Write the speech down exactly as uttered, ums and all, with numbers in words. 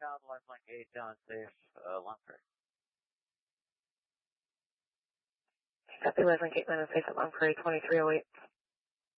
Child, Lifeline eight, down safe, uh, Long Prairie. Copy, Lifeline eight, down safe at Long Prairie, twenty-three oh eight.